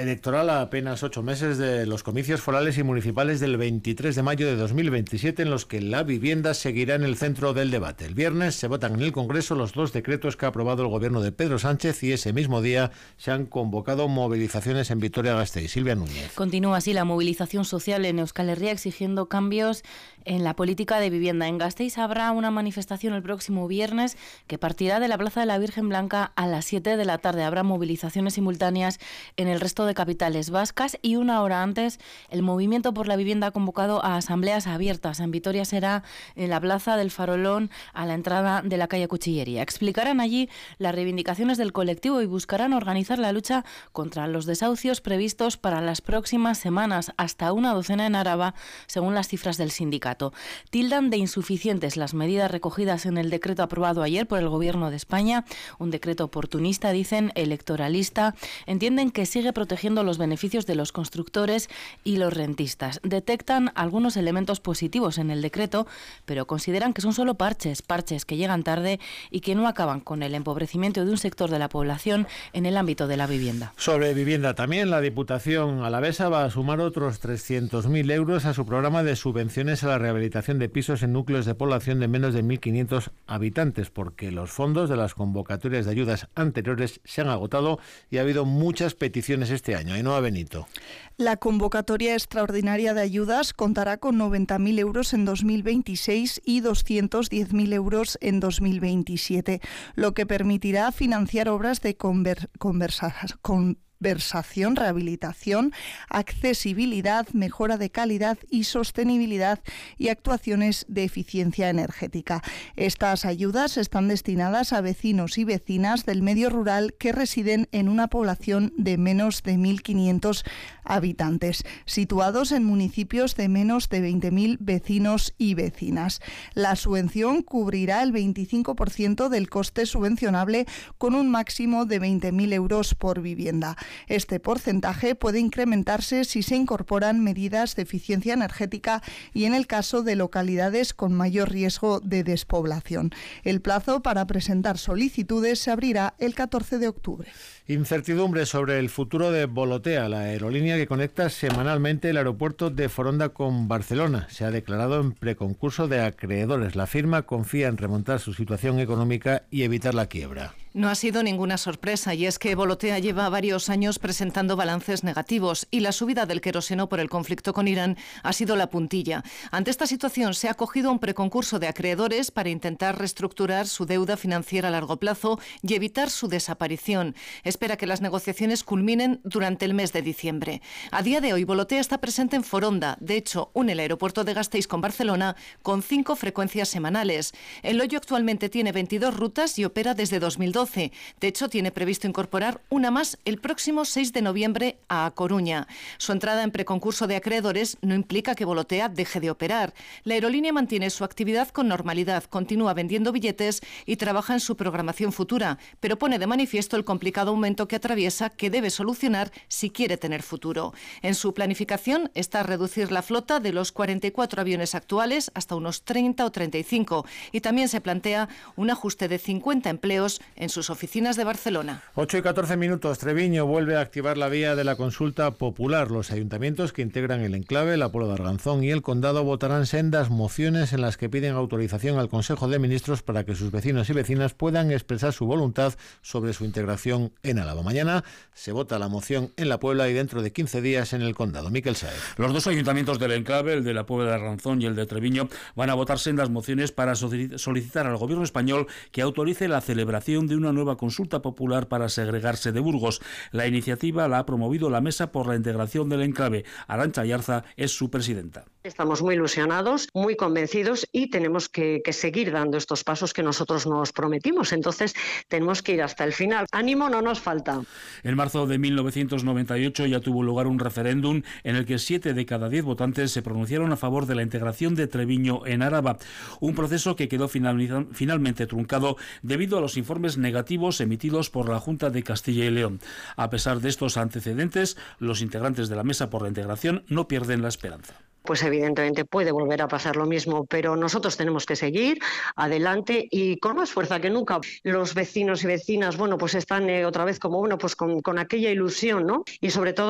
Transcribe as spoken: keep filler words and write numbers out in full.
electoral a apenas ocho meses de los comicios forales y municipales del veintitrés de mayo de dos mil veintisiete, en los que la vivienda seguirá en el centro del debate. El viernes se votan en el Congreso los dos decretos que ha aprobado el gobierno de Pedro Sánchez y ese mismo día se han convocado movilizaciones en Vitoria-Gasteiz. Silvia Núñez. Continúa así la movilización social en Euskal Herria exigiendo cambios en la política de vivienda. En Gasteiz habrá una manifestación el próximo viernes que partirá de la Plaza de la Virgen Blanca a las siete de la tarde. Habrá movilizaciones simultáneas en el resto de capitales vascas y una hora antes el Movimiento por la Vivienda ha convocado a asambleas abiertas. En Vitoria será en la Plaza del Farolón a la entrada de la calle Cuchillería. Explicarán allí las reivindicaciones del colectivo y buscarán organizar la lucha contra los desahucios previstos para las próximas semanas, hasta una docena en Araba, según las cifras del sindicato. Tildan de insuficientes las medidas recogidas en el decreto aprobado ayer por el Gobierno de España, un decreto oportunista, dicen, electoralista. Entienden que sigue protegiendo los beneficios de los constructores y los rentistas. Detectan algunos elementos positivos en el decreto, pero consideran que son solo parches, parches que llegan tarde y que no acaban con el empobrecimiento de un sector de la población en el ámbito de la vivienda. Sobre vivienda también, la Diputación alavesa va a sumar otros trescientos mil euros a su programa de subvenciones a la rehabilitación de pisos en núcleos de población de menos de mil quinientos habitantes, porque los fondos de las convocatorias de ayudas anteriores se han agotado y ha habido muchas peticiones este año. Ainhoa Benito. La convocatoria extraordinaria de ayudas contará con noventa mil euros en dos mil veintiséis y doscientos diez mil euros en dos mil veintisiete, lo que permitirá financiar obras de conver- conversa- con Conversación, rehabilitación, accesibilidad, mejora de calidad y sostenibilidad y actuaciones de eficiencia energética. Estas ayudas están destinadas a vecinos y vecinas del medio rural que residen en una población de menos de mil quinientos habitantes, situados en municipios de menos de veinte mil vecinos y vecinas. La subvención cubrirá el veinticinco por ciento del coste subvencionable con un máximo de veinte mil euros por vivienda. Este porcentaje puede incrementarse si se incorporan medidas de eficiencia energética y en el caso de localidades con mayor riesgo de despoblación. El plazo para presentar solicitudes se abrirá el catorce de octubre. Incertidumbre sobre el futuro de Volotea, la aerolínea que conecta semanalmente el aeropuerto de Foronda con Barcelona. Se ha declarado en preconcurso de acreedores. La firma confía en remontar su situación económica y evitar la quiebra. No ha sido ninguna sorpresa, y es que Volotea lleva varios años presentando balances negativos y la subida del queroseno por el conflicto con Irán ha sido la puntilla. Ante esta situación se ha acogido a un preconcurso de acreedores para intentar reestructurar su deuda financiera a largo plazo y evitar su desaparición. Espera que las negociaciones culminen durante el mes de diciembre. A día de hoy, Volotea está presente en Foronda. De hecho, une el aeropuerto de Gasteiz con Barcelona con cinco frecuencias semanales. El Loyo actualmente tiene veintidós rutas y opera desde dos mil doce. De hecho, tiene previsto incorporar una más el próximo seis de noviembre a A Coruña. Su entrada en preconcurso de acreedores no implica que Volotea deje de operar. La aerolínea mantiene su actividad con normalidad, continúa vendiendo billetes y trabaja en su programación futura, pero pone de manifiesto el complicado momento que atraviesa, que debe solucionar si quiere tener futuro. En su planificación está reducir la flota de los cuarenta y cuatro aviones actuales hasta unos treinta o treinta y cinco, y también se plantea un ajuste de cincuenta empleos en sus oficinas de Barcelona. ocho y catorce minutos. Treviño vuelve a activar la vía de la consulta popular. Los ayuntamientos que integran el enclave, la Puebla de Arganzón y el Condado votarán sendas mociones en las que piden autorización al Consejo de Ministros para que sus vecinos y vecinas puedan expresar su voluntad sobre su integración en Álava. Mañana se vota la moción en la Puebla y dentro de quince días en el Condado. Miquel Saez. Los dos ayuntamientos del enclave, el de la Puebla de Arganzón y el de Treviño, van a votar sendas mociones para solicitar al Gobierno español que autorice la celebración de una nueva consulta popular para segregarse de Burgos. La iniciativa la ha promovido la Mesa por la Integración del Enclave. Arantxa Ayarza es su presidenta. Estamos muy ilusionados, muy convencidos y tenemos que, que seguir dando estos pasos que nosotros nos prometimos. Entonces tenemos que ir hasta el final. Ánimo no nos falta. En marzo de mil novecientos noventa y ocho ya tuvo lugar un referéndum en el que siete de cada diez votantes se pronunciaron a favor de la integración de Treviño en Araba. Un proceso que quedó finalmente truncado debido a los informes negativos emitidos por la Junta de Castilla y León. A pesar de estos antecedentes, los integrantes de la Mesa por la Integración no pierden la esperanza. Pues evidentemente puede volver a pasar lo mismo, pero nosotros tenemos que seguir adelante y con más fuerza que nunca. Los vecinos y vecinas, bueno, pues están eh, otra vez como, bueno, pues con, con aquella ilusión, ¿no? Y sobre todo